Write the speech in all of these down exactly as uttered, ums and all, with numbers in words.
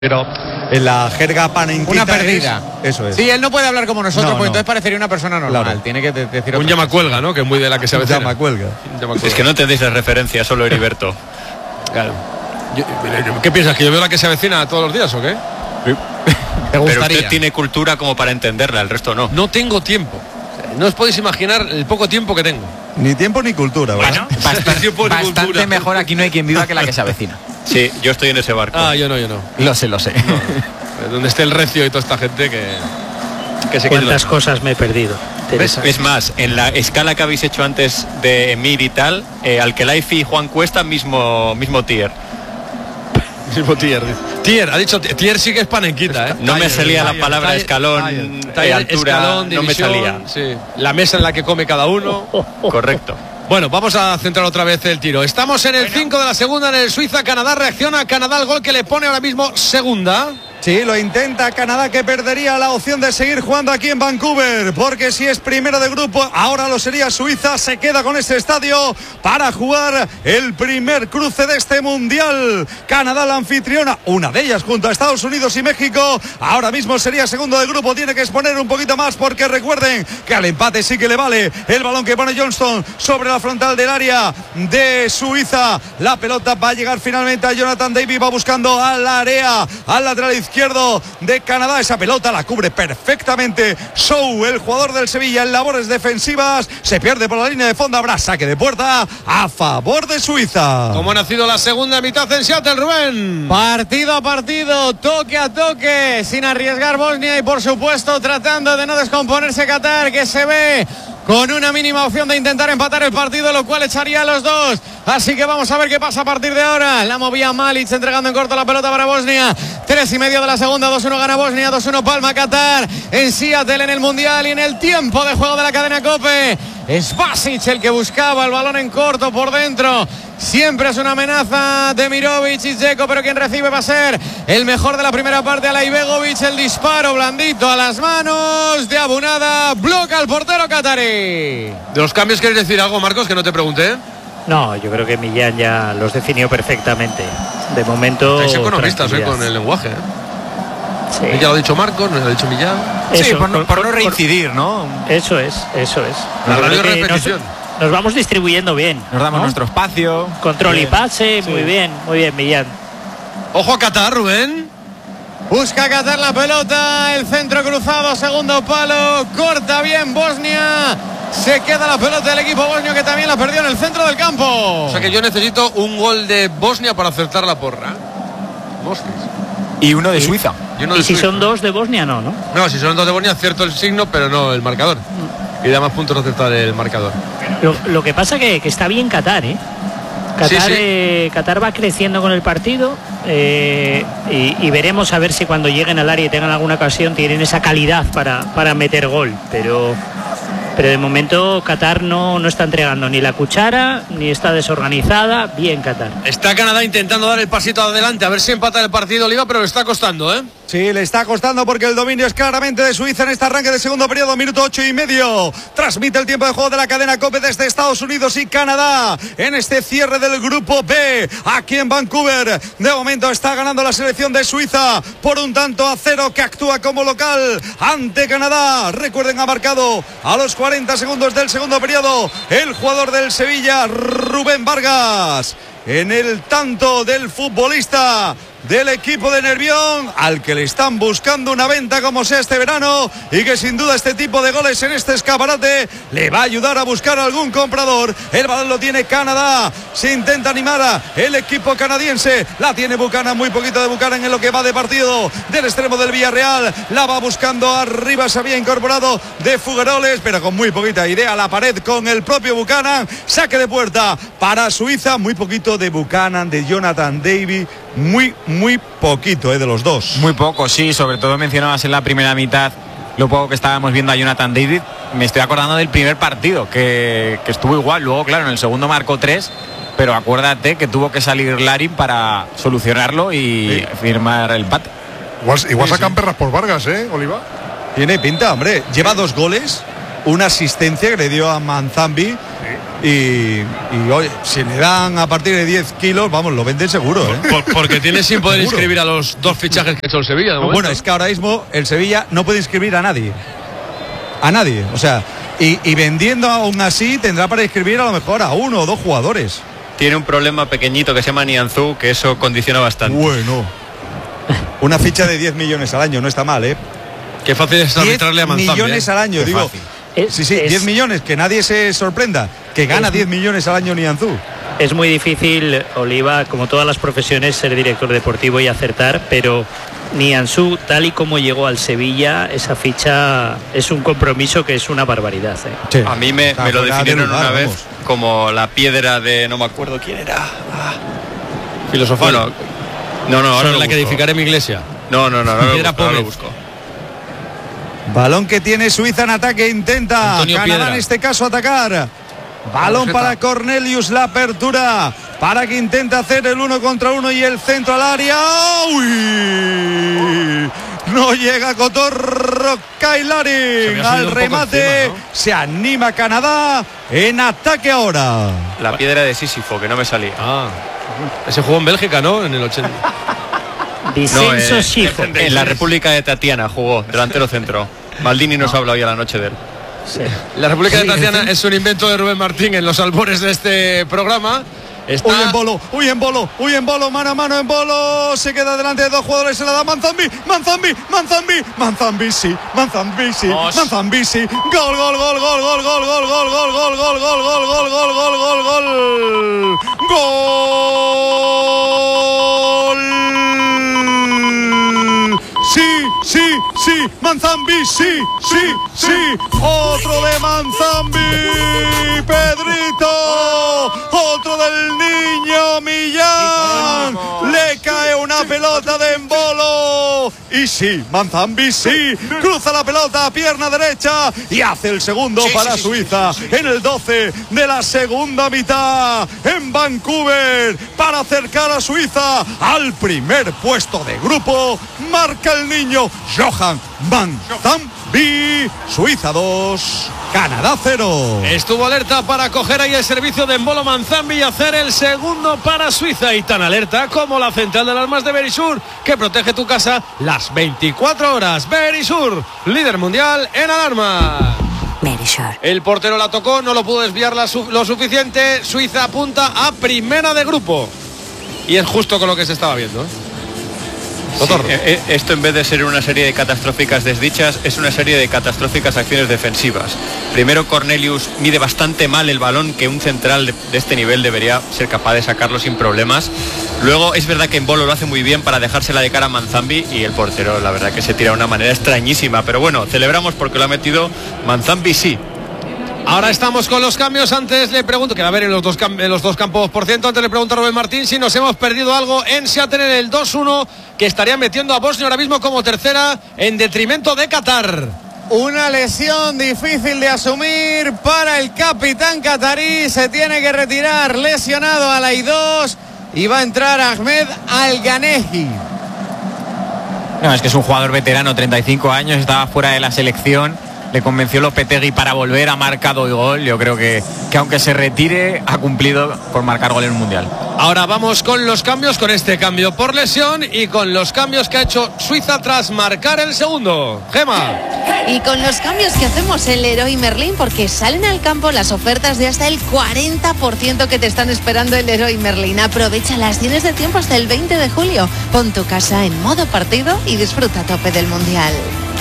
Pero en la jerga panenquita una perdida. Es, eso es. Sí, él no puede hablar como nosotros, no, porque no. entonces parecería una persona normal. Claro. Tiene que decir un llamacuelga, ¿no? Que es muy de la que se avecina. Llamacuelga. Es que no entendéis la referencia, solo Heriberto. Claro. Yo, ¿Qué piensas? ¿Que yo veo la que se avecina todos los días o qué? ¿Te gustaría? Pero usted tiene cultura como para entenderla, el resto no. No tengo tiempo. No os podéis imaginar el poco tiempo que tengo. Ni tiempo ni cultura, ¿verdad? Bueno, bastante, bastante mejor aquí no hay quien viva que la que se avecina. Sí, yo estoy en ese barco. Ah, yo no, yo no. Lo sé, lo sé. No. Donde esté el recio y toda esta gente que, que se ¿Cuántas cosas me he perdido? Teresa. Es más, en la escala que habéis hecho antes de Emir y tal, eh, Alkelaifi y Juan Cuesta, mismo, mismo tier. Mismo tier. Tier, ha dicho tier, sí que es panenquita, ¿eh? No me salía la taller, palabra taller, escalón, taller, taller, altura, escalón, no me división, salía. Sí. La mesa en la que come cada uno. Correcto. Bueno, vamos a centrar otra vez el tiro. Estamos en el cinco de la segunda en el Suiza. Canadá reacciona. Canadá el gol que le pone ahora mismo segunda. Sí, lo intenta Canadá, que perdería la opción de seguir jugando aquí en Vancouver, porque si es primero de grupo, ahora lo sería Suiza. Se queda con este estadio para jugar el primer cruce de este mundial. Canadá la anfitriona, una de ellas junto a Estados Unidos y México. Ahora mismo sería segundo de grupo, tiene que exponer un poquito más, porque recuerden que al empate sí que le vale el balón que pone Johnston sobre la frontal del área de Suiza. La pelota va a llegar finalmente a Jonathan David, va buscando al área, al lateral izquierdo izquierdo de Canadá. Esa pelota la cubre perfectamente Show, el jugador del Sevilla, en labores defensivas. Se pierde por la línea de fondo. Habrá saque de puerta a favor de Suiza. ¿Cómo ha nacido la segunda mitad en Seattle, Rubén? Partido a partido, toque a toque, sin arriesgar Bosnia y por supuesto tratando de no descomponerse Qatar, que se ve con una mínima opción de intentar empatar el partido, lo cual echaría a los dos. Así que vamos a ver qué pasa a partir de ahora. La movía Malic, entregando en corto la pelota para Bosnia. Tres y medio de la segunda, dos uno gana Bosnia, dos uno palma Qatar en Seattle, en el Mundial y en el tiempo de juego de la cadena COPE. Es Basic el que buscaba el balón en corto por dentro. Siempre es una amenaza de Mirovic y Dzeko, pero quien recibe va a ser el mejor de la primera parte, Alay Begovic. El disparo blandito a las manos de Abunada, bloca al portero catarí. De los cambios, ¿quieres decir algo, Marcos, que no te pregunté? No, yo creo que Millán ya los definió perfectamente. De momento. Estáis economistas hoy con el lenguaje, ¿eh? Sí. Ya lo ha dicho Marcos, nos lo ha dicho Millán. Sí, Eso, por, no, por no por, reincidir, ¿no? Eso es, eso es. La Yo radio creo que repetición. Nos, nos vamos distribuyendo bien. Nos damos ¿no? nuestro espacio. Control bien. y pase, Sí. muy bien, muy bien, Millán. Ojo a Qatar, Rubén. Busca Qatar la pelota, el centro cruzado, segundo palo, corta bien Bosnia. Se queda la pelota del equipo bosnio, que también la perdió en el centro del campo. O sea que yo necesito un gol de Bosnia para acertar la porra. Bosnia. Y uno de Suiza. Y, uno Y de si Suiza. son dos de Bosnia, no, ¿no? No, si son dos de Bosnia, cierto el signo, pero no el marcador. Y da más puntos acertar el marcador. Lo, lo que pasa que, que está bien Qatar, ¿eh? Qatar, Sí, sí. eh, Qatar va creciendo con el partido eh, y, y veremos a ver si cuando lleguen al área y tengan alguna ocasión tienen esa calidad para, para meter gol. Pero, pero de momento Qatar no, no está entregando ni la cuchara, ni está desorganizada. Bien Qatar. Está Canadá intentando dar el pasito adelante, a ver si empata el partido, Oliva, pero le está costando, ¿eh? Sí, le está costando, porque el dominio es claramente de Suiza en este arranque de segundo periodo, minuto ocho y medio. Transmite el tiempo de juego de la cadena COPE desde Estados Unidos y Canadá en este cierre del grupo B, aquí en Vancouver. De momento está ganando la selección de Suiza por un tanto a cero, que actúa como local ante Canadá. Recuerden, ha marcado a los cuarenta segundos del segundo periodo el jugador del Sevilla, Rubén Vargas, en el tanto del futbolista del equipo de Nervión, al que le están buscando una venta como sea este verano, y que sin duda este tipo de goles en este escaparate le va a ayudar a buscar algún comprador. El balón lo tiene Canadá, se intenta animar a el equipo canadiense, la tiene Buchanan, muy poquito de Buchanan en lo que va de partido, del extremo del Villarreal, la va buscando arriba, se había incorporado de Fugueroles, pero con muy poquita idea, la pared con el propio Buchanan. Saque de puerta para Suiza, muy poquito de Buchanan, de Jonathan David, muy muy poquito, ¿eh? De los dos. Muy poco, sí, sobre todo mencionabas en la primera mitad lo poco que estábamos viendo a Jonathan David. Me estoy acordando del primer partido, que, que estuvo igual. Luego, claro, en el segundo marcó tres, pero acuérdate que tuvo que salir Larin para solucionarlo y sí. firmar el empate. Igual, igual sí, sacan sí. perras por Vargas, ¿eh, Oliva? Tiene pinta, hombre. Lleva dos goles, una asistencia que le dio a Manzambi. Sí. y, y oye, si le dan a partir de diez kilos, vamos, lo venden seguro, ¿eh? Por, porque tiene sin poder Seguro. inscribir a los dos fichajes que ha hecho el Sevilla. De momento. Bueno, es que ahora mismo el Sevilla no puede inscribir a nadie. A nadie, o sea, y, y vendiendo aún así tendrá para inscribir a lo mejor a uno o dos jugadores. Tiene un problema pequeñito que se llama Nianzú, que eso condiciona bastante. Bueno, una ficha de diez millones al año, no está mal, ¿eh? Qué fácil es diez arbitrarle a Manzambi. millones ¿eh? al año, Qué digo. fácil. Es- Sí, sí, es- diez millones, que nadie se sorprenda, que gana Es- diez millones al año Nianzú. Es muy difícil, Oliva, como todas las profesiones, ser director deportivo y acertar, pero Nianzú, tal y como llegó al Sevilla, esa ficha es un compromiso que es una barbaridad, ¿eh? A mí me, Está me lo fuera de definieron lugar, una vez vamos. como la piedra de no me acuerdo quién era. Ah. Filosofal. Bueno, no, no, ahora Sobre lo la que busco. edificaré mi iglesia. No, no, no, ahora lo Piedra busco, ahora lo Pómez. busco. Balón que tiene Suiza en ataque, intenta Antonio Canadá Piedra. en este caso atacar. Balón Tarjeta. para Cornelius, la apertura para que intente hacer el uno contra uno y el centro al área. ¡Uy! No llega Cotorro, Kailarin Se había subido al un poco remate. encima, ¿no? Se anima Canadá en ataque ahora. La piedra de Sísifo, que no me salía. Ah, ese jugó en Bélgica, ¿no? En el ochenta. Disenso eh, Schifo. en la República de Tatiana jugó, delantero centro. Maldini nos habla hoy a la noche de él. Sí. La República de Sí, Tatiana sí. es un invento de Rubén Martín en los albores de este programa. Está... Uy en bolo, uy en bolo, uy en bolo, mano a mano en bolo. Se queda delante de dos jugadores, se la da Manzambi, Manzambi, Manzambi, Manzambi sí, Manzambi sí, Os. Manzambi sí. Gol, gol, gol, gol, gol, gol, gol, gol, gol, gol, gol, gol, gol, gol, gol, gol, gol, gol. Gol. Sí, sí, sí, Manzambi, sí, sí, sí. Otro de Manzambi, Pedrito. Otro del niño Millán. Le cae una pelota de embolo. Y sí, Manzambi sí. Cruza la pelota a pierna derecha y hace el segundo para Suiza en el doce de la segunda mitad en Vancouver para acercar a Suiza al primer puesto de grupo. Marca el niño Johan Manzambi. Suiza dos, Canadá cero. Estuvo alerta para coger ahí el servicio de Embolo Manzambi y hacer el segundo para Suiza. Y tan alerta como la central de alarmas de Verisur, que protege tu casa las veinticuatro horas. Verisur, líder mundial en alarma. Verisur. El portero la tocó, no lo pudo desviar la su- lo suficiente. Suiza apunta a primera de grupo. Y es justo con lo que se estaba viendo, ¿eh? Sí, eh, eh, esto en vez de ser una serie de catastróficas desdichas, es una serie de catastróficas acciones defensivas. Primero, Cornelius mide bastante mal el balón, que un central de, de este nivel debería ser capaz de sacarlo sin problemas. Luego, es verdad que en Embolo lo hace muy bien para dejársela de cara a Manzambi, y el portero, la verdad que se tira de una manera extrañísima. Pero bueno, celebramos porque lo ha metido Manzambi, sí. Ahora estamos con los cambios. Antes le pregunto, que va a haber en los dos, cam- en los dos campos por ciento. Antes le pregunto a Rubén Martín si nos hemos perdido algo en Seattle en el dos uno, que estaría metiendo a Bosnia ahora mismo como tercera en detrimento de Qatar. Una lesión difícil de asumir para el capitán catarí. Se tiene que retirar lesionado a la I dos y va a entrar Ahmed Al-Ganehi. No, es que es un jugador veterano, treinta y cinco años, estaba fuera de la selección. Le convenció Lopetegui para volver, ha marcado el gol. Yo creo que, que aunque se retire, ha cumplido por marcar gol en un mundial. Ahora vamos con los cambios, con este cambio por lesión y con los cambios que ha hecho Suiza tras marcar el segundo. Gema. Y con los cambios que hacemos en Leroy Merlin, porque salen al campo las ofertas de hasta el cuarenta por ciento que te están esperando en Leroy Merlin. Aprovechalas, tienes de tiempo hasta el veinte de julio. Pon tu casa en modo partido y disfruta a tope del mundial.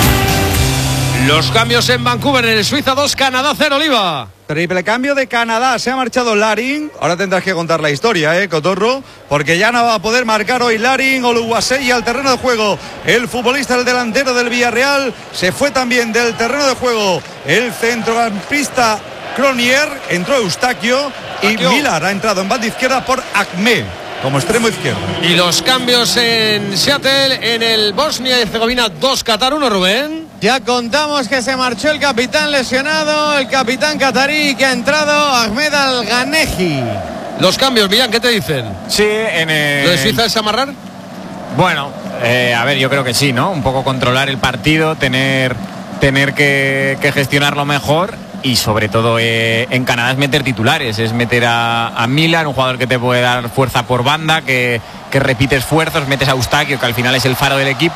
Los cambios en Vancouver, en el Suiza dos, Canadá cero, Oliva. Triple cambio de Canadá, se ha marchado Larin. Ahora tendrás que contar la historia, ¿eh, Cotorro? Porque ya no va a poder marcar hoy Larin. Oluwasei al terreno de juego. El futbolista, el delantero del Villarreal, se fue también del terreno de juego. El centrocampista Cronier, entró Eustaquio y Eustaquio. Milar ha entrado en banda izquierda por Acme como extremo izquierdo. Y los cambios en Seattle, en el Bosnia y Herzegovina dos, Qatar uno, Rubén. Ya contamos que se marchó el capitán lesionado, el capitán catarí, que ha entrado Ahmed Al-Ganehi. Los cambios, Millán, ¿qué te dicen? Sí, en el... ¿Lo de Suiza es amarrar? Bueno, eh, a ver, yo creo que sí, ¿no? Un poco controlar el partido, tener, tener que, que gestionarlo mejor y sobre todo eh, en Canadá es meter titulares, es meter a, a Miller, un jugador que te puede dar fuerza por banda, que, que repite esfuerzos, metes a Eustaquio, que al final es el faro del equipo.